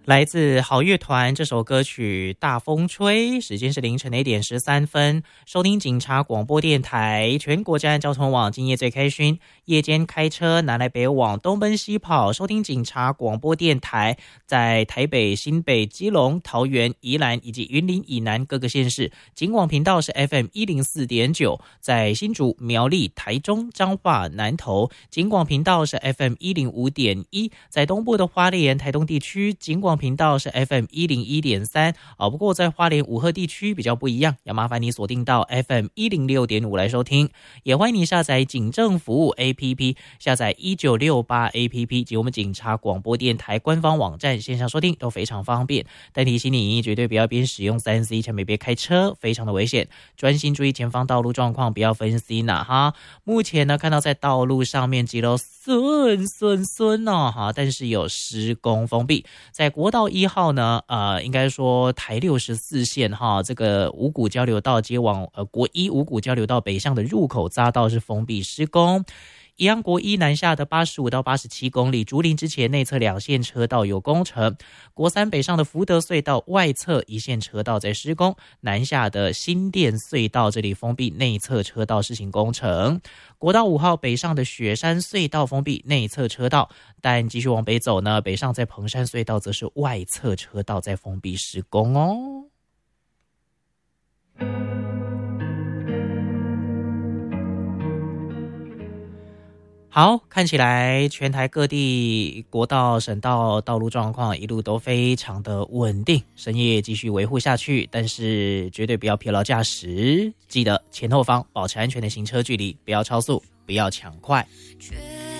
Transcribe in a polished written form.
来自好乐团这首歌曲《大风吹》，时间是凌晨的1:13，收听警察广播电台，全国治安交通网，今夜最开心。夜间开车南来北往，东奔西跑，收听警察广播电台，在台北、新北、基隆、桃园、宜兰以及云林以南各个县市，警广频道是 FM104.9，在新竹、苗栗、台中、彰化、南投，警广频道是 FM105.1，在东部的花莲、台东地区，警广频道是 FM101.3，不过在花莲五鹤地区比较不一样，要麻烦你锁定到 FM106.5来收听，也欢迎你下载警政服务 APP， 下载1968 APP 及我们警察广播电台官方网站线上收听都非常方便。但提醒你绝对不要边使用 3C 前别开车，非常的危险，专心注意前方道路状况，不要分析呢哈。目前呢看到在道路上面几楼顺哦哈，但是有施工封闭，在国道1号呢应该说台64线哈，这个五股交流道接往国一五股交流道北向的入口匝道是封闭施工。宜阳国一南下的85到87公里，竹林之前内侧2线车道有工程，国三北上的福德隧道外侧1线车道在施工，南下的新店隧道这里封闭内侧车道施行工程，国道5号北上的雪山隧道封闭内侧车道，但继续往北走呢，北上在彭山隧道则是外侧车道在封闭施工哦。好，看起来全台各地国道、省道道路状况一路都非常的稳定，深夜继续维护下去，但是绝对不要疲劳驾驶，记得前后方保持安全的行车距离，不要超速，不要抢快。